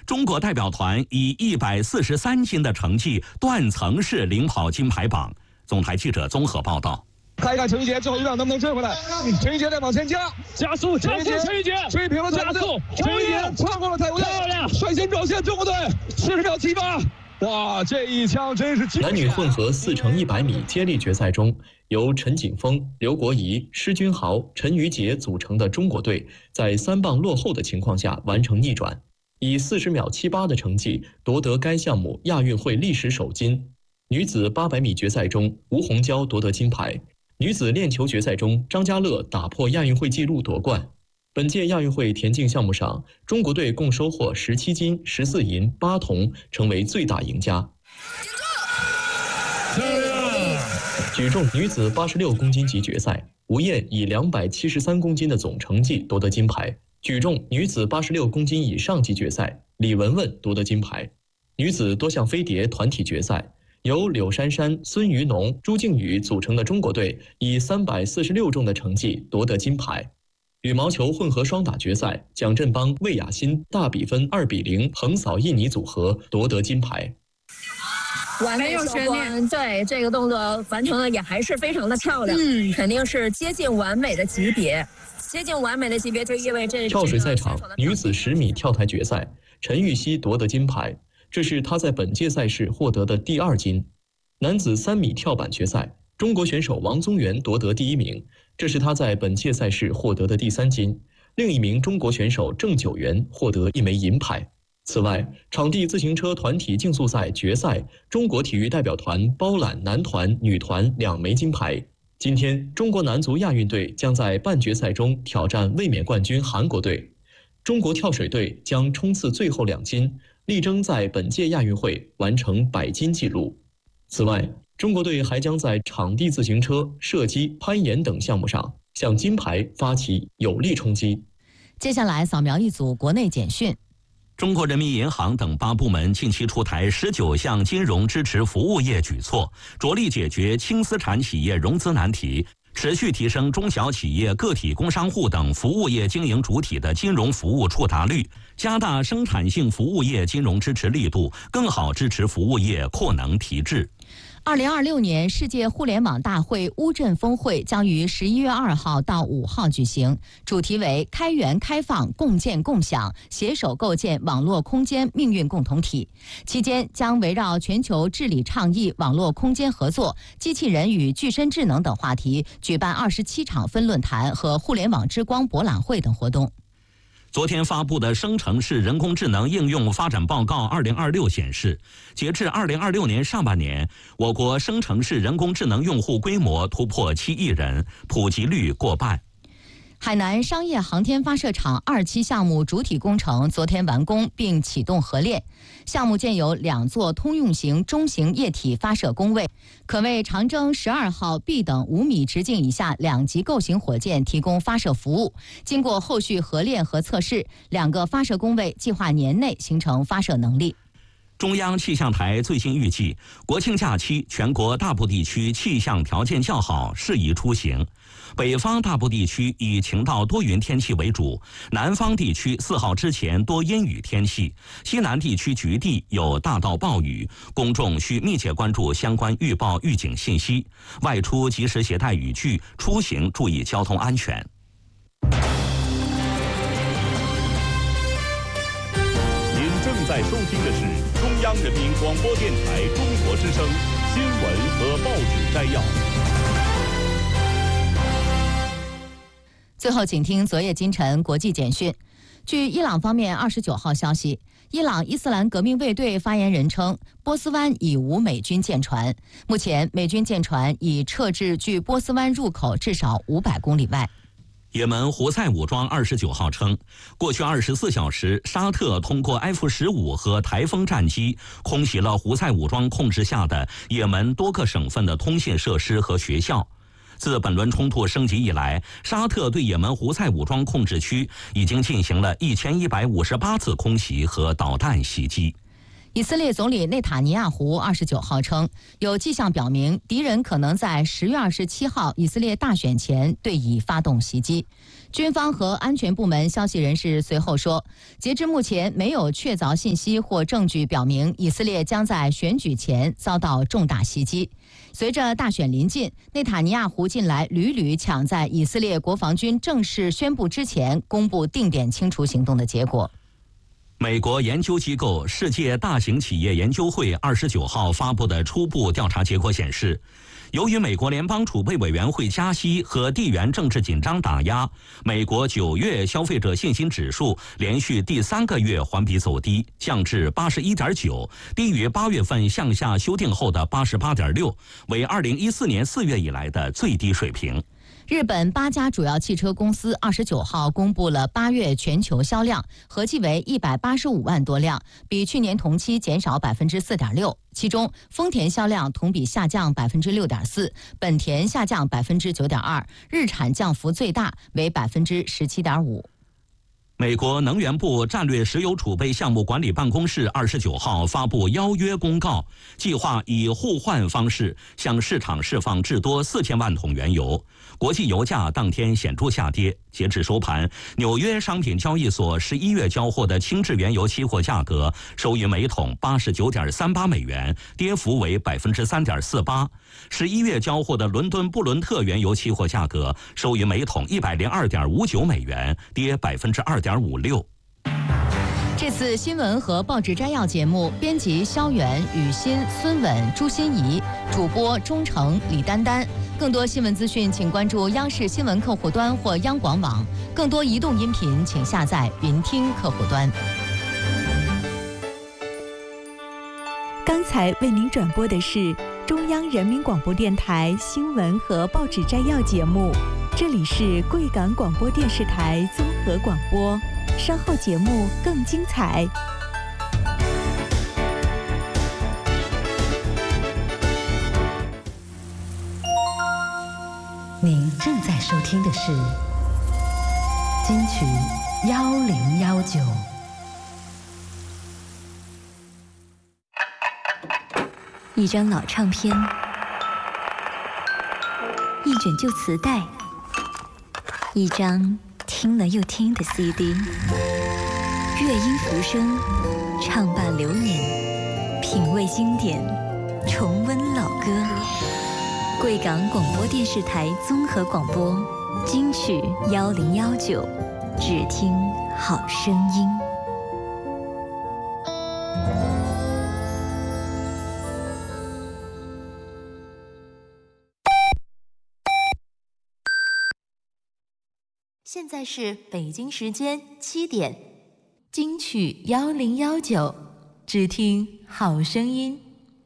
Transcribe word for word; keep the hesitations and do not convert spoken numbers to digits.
中国代表团以一百四十三斤的成绩断层式领跑金牌榜。总台记者综合报道。 看一看陈玉洁最后一棒能不能追回来？陈玉洁再往前加， 加速，加速！陈玉洁追平了加速，陈玉洁超过了泰国队， 漂亮！ 率先表现中国队四十秒七八。哇，这一枪真是！ 男女混合四乘一百米接力决赛中，由陈景峰、刘国仪、施君豪、陈瑜杰组成的中国队，在三棒落后的情况下完成逆转，以四十秒七八的成绩夺得该项目亚运会历史首金。女子八百米决赛中，吴虹娇夺得金牌。女子链球决赛中，张家乐打破亚运会纪录夺冠。本届亚运会田径项目上，中国队共收获十七金、十四银、八铜，成为最大赢家。举重女子八十六公斤级决赛，吴燕以两百七十三公斤的总成绩夺得金牌。举重女子八十六公斤以上级决赛，李雯雯夺得金牌。女子多项飞碟团体决赛，由柳珊珊、孙于农、朱静宇组成的中国队以三百四十六重的成绩夺得金牌。羽毛球混合双打决赛，蒋振邦、魏雅欣大比分二比零横扫印尼组合，夺得金牌。 完美收官，对这个动作完成的也还是非常的漂亮，嗯，肯定是接近完美的级别。接近完美的级别就意味着跳水赛场女子十米跳台决赛，陈芋汐夺得金牌，这是她在本届赛事获得的第二金。男子三米跳板决赛，中国选手王宗源夺得第一名，这是他在本届赛事获得的第三金。另一名中国选手郑九元获得一枚银牌。此外，场地自行车团体竞速赛决赛，中国体育代表团包揽男团、女团两枚金牌。今天，中国男足亚运队将在半决赛中挑战卫冕冠军韩国队。中国跳水队将冲刺最后两金，力争在本届亚运会完成百金纪录。此外，中国队还将在场地自行车、射击、攀岩等项目上向金牌发起有力冲击。 接下来扫描一组国内简讯。 中国人民银行等八部门近期出台十九项金融支持服务业举措，着力解决轻资产企业融资难题，持续提升中小企业、个体工商户等服务业经营主体的金融服务触达率，加大生产性服务业金融支持力度，更好支持服务业扩能提质。 二零二六年世界互联网大会乌镇峰会将于十一月二号到五号举行，主题为开源开放、共建共享，携手构建网络空间命运共同体。期间将围绕全球治理倡议、网络空间合作、机器人与具身智能等话题，举办二十七场分论坛和互联网之光博览会等活动。 昨天发布的生成式人工智能应用发展报告二零二六显示，截至二零二六年上半年，我国生成式人工智能用户规模突破七亿人，普及率过半。 海南商业航天发射场二期项目主体工程昨天完工并启动合练，项目建有两座通用型中型液体发射工位，可为长征十二号 B 等五米直径以下两级构型火箭提供发射服务。经过后续合练和测试，两个发射工位计划年内形成发射能力。 中央气象台最新预计，国庆假期全国大部地区气象条件较好，适宜出行。北方大部地区以晴到多云天气为主，南方地区四号之前多阴雨天气，西南地区局地有大到暴雨，公众需密切关注相关预报预警信息，外出及时携带雨具，出行注意交通安全。 您正在收听的是中央人民广播电台中国之声新闻和报纸摘要。 最后，请听昨夜今晨国际简讯。据伊朗方面二十九号消息，伊朗伊斯兰革命卫队发言人称，波斯湾已无美军舰船，目前美军舰船已撤至距波斯湾入口至少五百公里外。 也门胡塞武装二十九号称，过去二十四小时，沙特通过 F 十五和台风战机空袭了胡塞武装控制下的也门多个省份的通信设施和学校。自本轮冲突升级以来，沙特对也门胡塞武装控制区已经进行了一千一百五十八次空袭和导弹袭击。 以色列总理内塔尼亚胡二十九号称，有迹象表明敌人可能在十月二十七号以色列大选前对以发动袭击。军方和安全部门消息人士随后说，截至目前没有确凿信息或证据表明以色列将在选举前遭到重大袭击。随着大选临近，内塔尼亚胡近来屡屡抢在以色列国防军正式宣布之前公布定点清除行动的结果。 美国研究机构世界大型企业研究会二十九号发布的初步调查结果显示，由于美国联邦储备委员会加息和地缘政治紧张打压，美国九月消费者信心指数连续第三个月环比走低，降至八十一点九，低于八月份向下修订后的八十八点六，为二零一四年四月以来的最低水平。 日本八家主要汽车公司二十九号公布了八月全球销量，合计为一百八十五万多辆，比去年同期减少百分之四点六。其中，丰田销量同比下降百分之六点四，本田下降百分之九点二，日产降幅最大，为百分之十七点五。 美国能源部战略石油储备项目管理办公室二十九号发布邀约公告，计划以互换方式向市场释放至多四千万桶原油。国际油价当天显著下跌，截至收盘，纽约商品交易所十一月交货的轻质原油期货价格收于每桶八十九点三八美元，跌幅为百分之三点四八。十一月交货的伦敦布伦特原油期货价格收于每桶一百零二点五九美元，跌百分之二点五六。 这次新闻和报纸摘要节目，编辑肖远、雨欣、孙稳、朱欣怡，主播钟诚、李丹丹。更多新闻资讯，请关注央视新闻客户端或央广网。更多移动音频，请下载云听客户端。 刚才为您转播的是中央人民广播电台新闻和报纸摘要节目，这里是贵港广播电视台综合广播。稍后节目更精彩。 您正在收听的是金曲幺零幺九。 一张老唱片，一卷旧磁带，一张听了又听的 C D， 乐音浮生，唱伴流年，品味经典，重温老歌。贵港广播电视台综合广播，金曲幺零幺九，只听好声音。现在是北京时间七点，金曲幺零幺九，只听好声音。